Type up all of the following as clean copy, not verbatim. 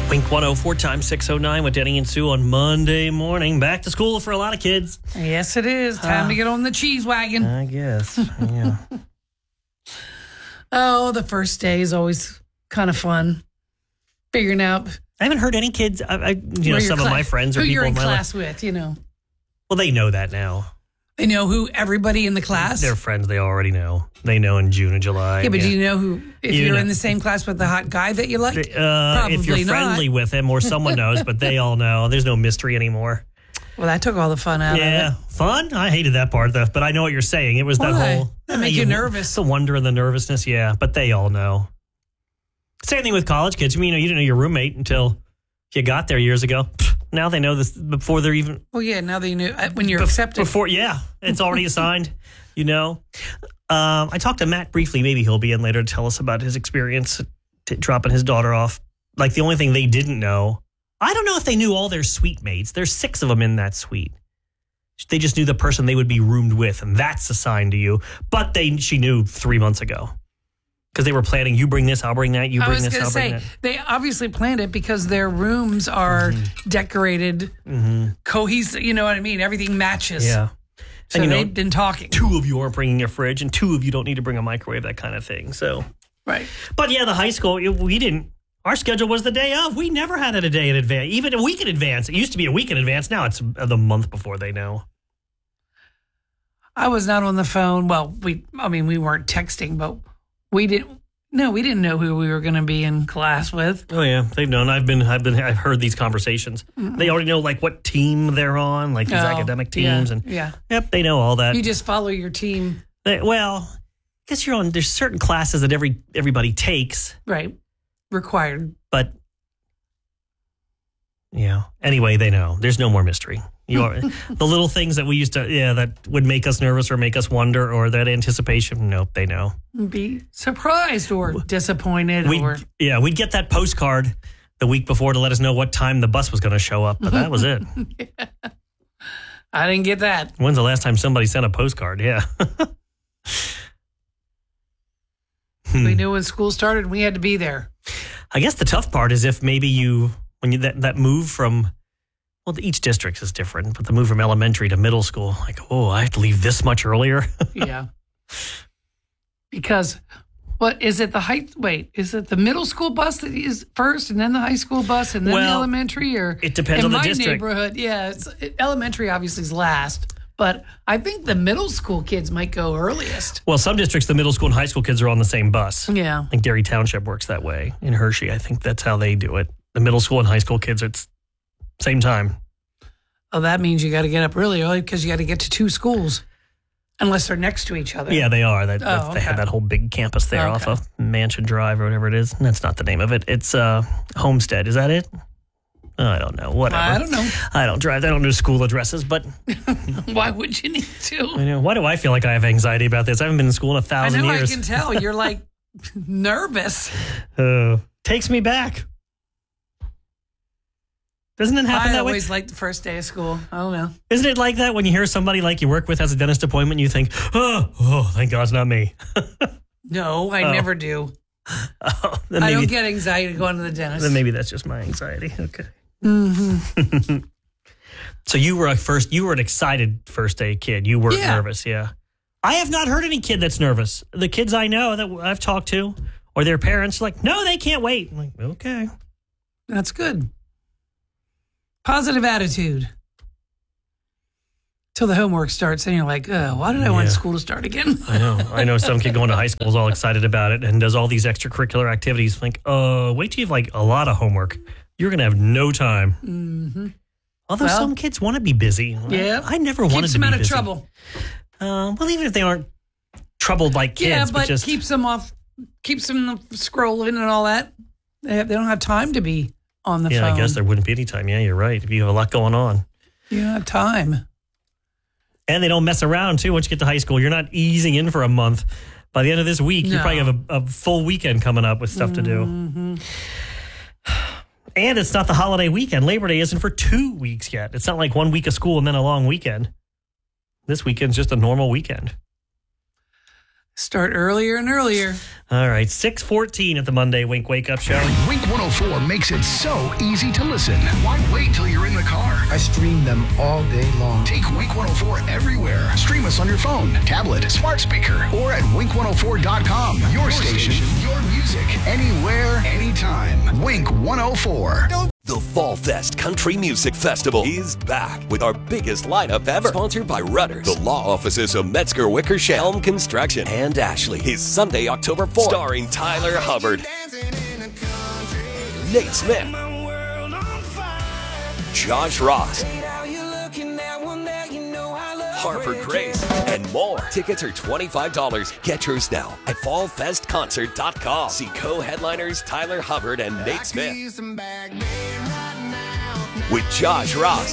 Wink 104 times 609 with Denny and Sue on Monday morning. Back to school for a lot of kids. Yes, it is. Time to get on the cheese wagon. I guess. Yeah. Oh, the first day is always kind of fun. Figuring out. I haven't heard any kids. Some of my friends or who people you're in my class with, Well, they know that now. They know who everybody in the class. They're friends. They already know. They know in June and July. Yeah, but do you know who? If you're in the same class with the hot guy that you like, probably if you're friendly with him or someone knows, but they all know. There's no mystery anymore. Well, that took all the fun out of it. Yeah, fun. I hated that part, though. But I know what you're saying. It was that whole. That make you nervous. The wonder and the nervousness. Yeah, but they all know. Same thing with college kids. You didn't know your roommate until you got there years ago. Now they know this before they're even. Oh yeah, now they knew when you're accepted. It's already assigned. I talked to Matt briefly. Maybe he'll be in later to tell us about his experience dropping his daughter off. Like the only thing they didn't know, I don't know if they knew all their suite mates. There's 6 of them in that suite. They just knew the person they would be roomed with, and that's assigned to you. But she knew 3 months ago. Because they were planning, you bring this, I'll bring that, you bring this, I'll bring that. They obviously planned it because their rooms are decorated, cohesive, you know what I mean? Everything matches. Yeah. So they've been talking. 2 of you aren't bringing a fridge, and 2 of you don't need to bring a microwave, that kind of thing. So, right. But yeah, the high school, we didn't. Our schedule was the day of. We never had it a day in advance, even a week in advance. It used to be a week in advance. Now it's the month before they know. I was not on the phone. Well, we weren't texting, but we didn't know who we were going to be in class with. Oh yeah, they've known. I've heard these conversations. Mm-hmm. They already know like what team they're on, like these academic teams, yep, they know all that. You just follow your team. I guess there's certain classes that everybody takes, right? Required, but yeah. Anyway, they know. There's no more mystery. The little things that we used to, that would make us nervous or make us wonder, or that anticipation. Nope, they know. Be surprised or disappointed. We'd get that postcard the week before to let us know what time the bus was going to show up, but that was it. Yeah. I didn't get that. When's the last time somebody sent a postcard? Yeah. We knew when school started, we had to be there. I guess the tough part is if maybe that move from, each district is different, but the move from elementary to middle school, I have to leave this much earlier. Yeah. Because, is it the middle school bus that is first and then the high school bus and then the elementary? Or it depends on the district. In my neighborhood, elementary obviously is last, but I think the middle school kids might go earliest. Well, some districts, the middle school and high school kids are on the same bus. Yeah. I think Derry Township works that way. In Hershey, I think that's how they do it. The middle school and high school kids, it's same time. Oh, that means you got to get up really early because you got to get to 2 schools, unless they're next to each other. Yeah, they are. They have that whole big campus there off of Mansion Drive or whatever it is. That's not the name of it. It's Homestead. Is that it? I don't know. Whatever. I don't know. I don't drive. I don't know school addresses, but why would you need to? I know. Why do I feel like I have anxiety about this? I haven't been in school in 1,000 years. I can tell. You're like nervous. Takes me back. Doesn't it happen that way? I always like the first day of school. I don't know. Isn't it like that when you hear somebody like you work with has a dentist appointment, you think, oh, thank God it's not me. No, I never do. I don't get anxiety going to the dentist. Then maybe that's just my anxiety. Okay. Mm-hmm. So you were an excited first day kid. You weren't nervous, yeah. I have not heard any kid that's nervous. The kids I know that I've talked to or their parents like, no, they can't wait. I'm like, okay. That's good. Positive attitude. Till the homework starts and you're like, oh, why did I want school to start again? I know some kid going to high school is all excited about it and does all these extracurricular activities. Like, wait till you have a lot of homework. You're going to have no time. Mm-hmm. Although some kids want to be busy. Yeah. I never wanted to be busy. Keeps them out of trouble. Even if they aren't troubled like kids. Yeah, but just keeps them scrolling and all that. They don't have time to be on the phone. Yeah, I guess there wouldn't be any time. Yeah, you're right. If you have a lot going on. You don't have time. And they don't mess around, too, once you get to high school. You're not easing in for a month. By the end of this week, you probably have a full weekend coming up with stuff to do. Mm-hmm. And it's not the holiday weekend. Labor Day isn't for 2 weeks yet. It's not like 1 week of school and then a long weekend. This weekend's just a normal weekend. Start earlier and earlier. All right, 6:14 at the Monday Wink Wake Up Show. Wink 104 makes it so easy to listen. Why wait till you're in the car? I stream them all day long. Take Wink 104 everywhere. Stream us on your phone, tablet, smart speaker, or at wink104.com. Your station, your music, anywhere, anytime. Wink 104. The Fall Fest Country Music Festival is back with our biggest lineup ever. Sponsored by Rudders, the law offices of Metzger Wickersham, Helm Construction, and Ashley. Is Sunday, October 4th. Starring Tyler Hubbard, Nate Smith, Josh Ross, Harper Grace, and more. Tickets are $25. Get yours now at fallfestconcert.com. See co-headliners Tyler Hubbard and Nate Smith with Josh Ross,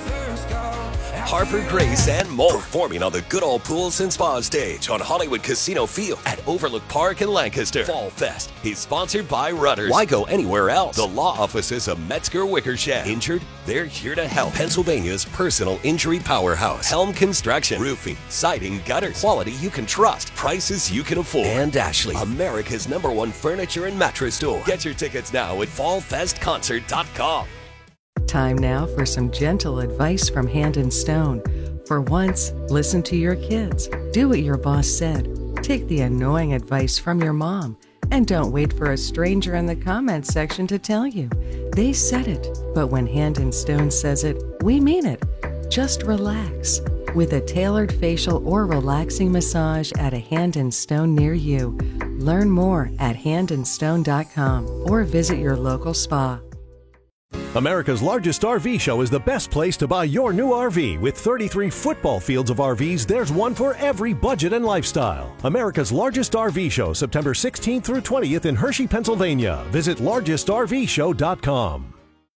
Harper Grace, and more. Performing on the Good Old Pools and Spa stage on Hollywood Casino Field at Overlook Park in Lancaster. Fall Fest is sponsored by Rudders. Why go anywhere else? The law offices of Metzger Wickersham. Injured? They're here to help. Pennsylvania's personal injury powerhouse. Helm Construction. Roofing, siding, gutters. Quality you can trust. Prices you can afford. And Ashley, America's #1 furniture and mattress store. Get your tickets now at fallfestconcert.com. Time now for some gentle advice from Hand and Stone. For once, listen to your kids. Do what your boss said. Take the annoying advice from your mom. And don't wait for a stranger in the comments section to tell you. They said it, but when Hand and Stone says it, we mean it. Just relax. With a tailored facial or relaxing massage at a Hand and Stone near you. Learn more at handandstone.com or visit your local spa. America's largest RV show is the best place to buy your new RV. With 33 football fields of RVs, there's one for every budget and lifestyle. America's largest RV show, September 16th through 20th in Hershey, Pennsylvania. Visit largestrvshow.com.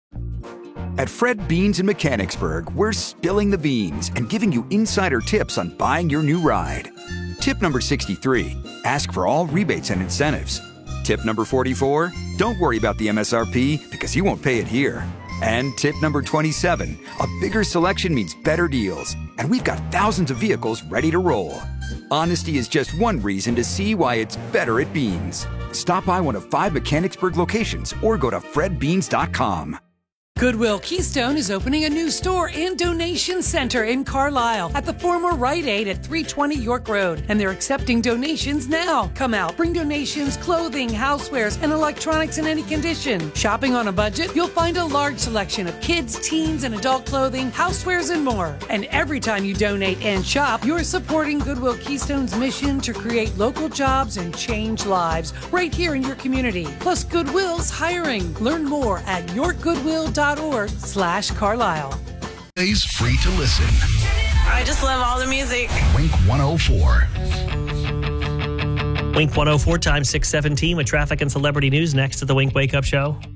At Fred Beans in Mechanicsburg, we're spilling the beans and giving you insider tips on buying your new ride. Tip number 63, ask for all rebates and incentives. Tip number 44, don't worry about the MSRP because you won't pay it here. And tip number 27, a bigger selection means better deals. And we've got thousands of vehicles ready to roll. Honesty is just one reason to see why it's better at Beans. Stop by one of 5 Mechanicsburg locations or go to fredbeans.com. Goodwill Keystone is opening a new store and donation center in Carlisle at the former Rite Aid at 320 York Road. And they're accepting donations now. Come out, bring donations, clothing, housewares, and electronics in any condition. Shopping on a budget? You'll find a large selection of kids, teens, and adult clothing, housewares, and more. And every time you donate and shop, you're supporting Goodwill Keystone's mission to create local jobs and change lives right here in your community. Plus, Goodwill's hiring. Learn more at yourgoodwill.org/Carlisle. Is free to listen. I just love all the music. Wink 104. Wink 104 time 6:17 with traffic and celebrity news next to the Wink Wake Up Show.